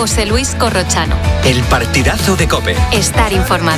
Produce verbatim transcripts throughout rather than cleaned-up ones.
José Luis Corrochano. El partidazo de COPE. Estar informado.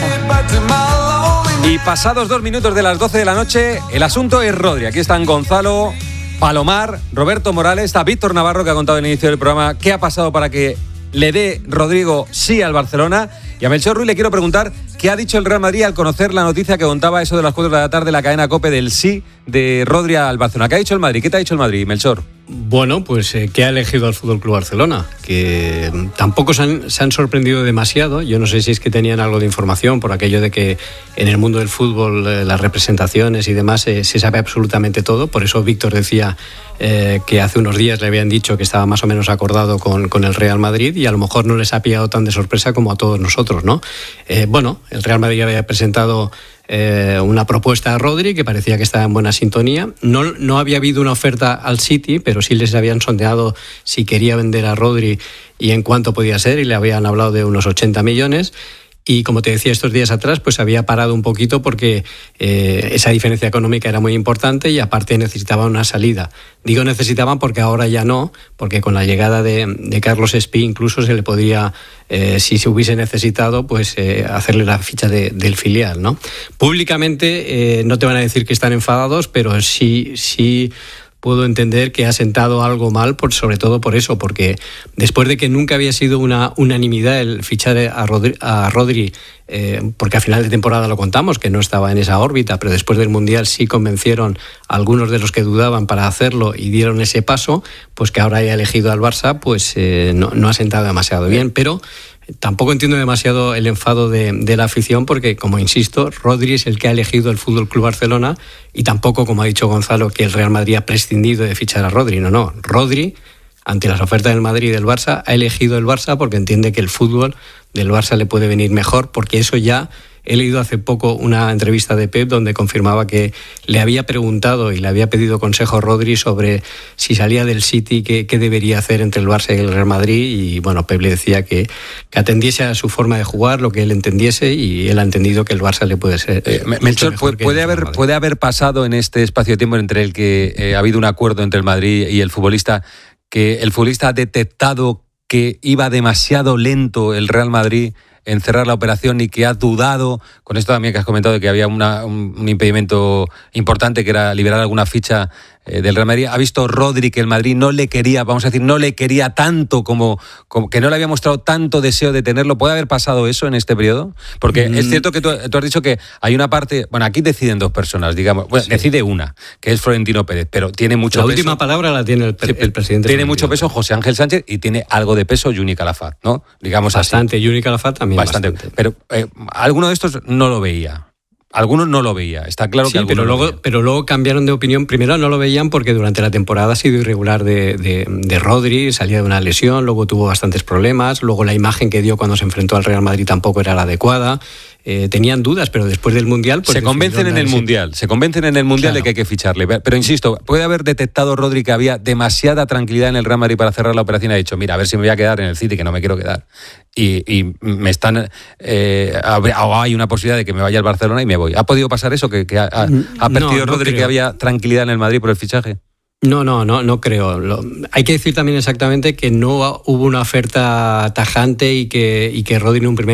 Y pasados dos minutos de las doce de la noche, el asunto es Rodri. Aquí están Gonzalo, Palomar, Roberto Morales, está Víctor Navarro, que ha contado al inicio del programa qué ha pasado para que le dé Rodrigo sí al Barcelona. Y a Melchor Ruiz le quiero preguntar qué ha dicho el Real Madrid al conocer la noticia que contaba eso de las cuatro de la tarde en la cadena COPE del sí de Rodri al Barcelona. ¿Qué ha dicho el Madrid? ¿Qué te ha dicho el Madrid, Melchor? Bueno, pues eh, que ha elegido al F C Barcelona, que tampoco se han, se han sorprendido demasiado. Yo no sé si es que tenían algo de información por aquello de que en el mundo del fútbol eh, las representaciones y demás eh, se sabe absolutamente todo. Por eso Víctor decía eh, que hace unos días le habían dicho que estaba más o menos acordado con, con el Real Madrid, y a lo mejor no les ha pillado tan de sorpresa como a todos nosotros, ¿no? Eh, bueno, el Real Madrid había presentado Eh, una propuesta a Rodri que parecía que estaba en buena sintonía. No, no había habido una oferta al City, pero sí les habían sondeado si quería vender a Rodri y en cuánto podía ser, y le habían hablado de unos ochenta millones. Y como te decía estos días atrás, pues había parado un poquito porque eh, esa diferencia económica era muy importante y aparte necesitaban una salida. Digo necesitaban porque ahora ya no, porque con la llegada de, de Carlos Espí incluso se le podría, eh, si se hubiese necesitado, pues eh, hacerle la ficha de, del filial, ¿no? Públicamente eh, no te van a decir que están enfadados, pero sí, sí puedo entender que ha sentado algo mal, por, sobre todo por eso, porque después de que nunca había sido una unanimidad el fichar a Rodri, a Rodri eh, porque a final de temporada lo contamos, que no estaba en esa órbita, pero después del Mundial sí convencieron a algunos de los que dudaban para hacerlo y dieron ese paso, pues que ahora haya elegido al Barça, pues eh, no, no ha sentado demasiado bien, pero tampoco entiendo demasiado el enfado de, de la afición porque, como insisto, Rodri es el que ha elegido el F C Barcelona y tampoco, como ha dicho Gonzalo, que el Real Madrid ha prescindido de fichar a Rodri. No, no. Rodri, ante las ofertas del Madrid y del Barça, ha elegido el Barça porque entiende que el fútbol del Barça le puede venir mejor, porque eso ya... He leído hace poco una entrevista de Pep donde confirmaba que le había preguntado y le había pedido consejo a Rodri sobre si salía del City, qué, qué debería hacer entre el Barça y el Real Madrid, y bueno, Pep le decía que, que atendiese a su forma de jugar, lo que él entendiese, y él ha entendido que el Barça le puede ser eh, Melchor, puede, puede, haber, puede haber pasado en este espacio de tiempo entre el que eh, ha habido un acuerdo entre el Madrid y el futbolista, que el futbolista ha detectado que iba demasiado lento el Real Madrid en cerrar la operación y que ha dudado, con esto también que has comentado de que había una, un, un impedimento importante que era liberar alguna ficha eh, del Real Madrid, ha visto Rodri que el Madrid no le quería, vamos a decir, no le quería tanto como, como que no le había mostrado tanto deseo de tenerlo. ¿Puede haber pasado eso en este periodo? Porque mm. es cierto que tú, tú has dicho que hay una parte, bueno, aquí deciden dos personas, digamos, bueno, sí. decide una, que es Florentino Pérez, pero tiene mucho la peso. La última palabra la tiene el, el presidente. Tiene mucho peso José Ángel Sánchez y tiene algo de peso Juni Calafat, ¿no? Digamos bastante, así. Juni Calafat también. Bastante. bastante. Pero eh, alguno de estos no lo veía. Algunos no lo veía, está claro que sí, pero luego, lo pero luego cambiaron de opinión. Primero no lo veían porque durante la temporada ha sido irregular de, de, de Rodri, salía de una lesión, luego tuvo bastantes problemas, luego la imagen que dio cuando se enfrentó al Real Madrid tampoco era la adecuada. Eh, tenían dudas, pero después del Mundial... Pues se convencen en el Mundial, se convencen en el Mundial claro. de que hay que ficharle. Pero insisto, puede haber detectado Rodri que había demasiada tranquilidad en el Real Madrid para cerrar la operación y ha dicho, mira, a ver si me voy a quedar en el City, que no me quiero quedar. Y, y me están... Eh, hay una posibilidad de que me vaya al Barcelona y me voy. ¿Ha podido pasar eso? ¿Que, que ha, ha, ha percibido no, no Rodri creo. que había tranquilidad en el Madrid por el fichaje? No, no, no, no creo. Lo, hay que decir también exactamente que no hubo una oferta tajante y que, y que Rodri en un primer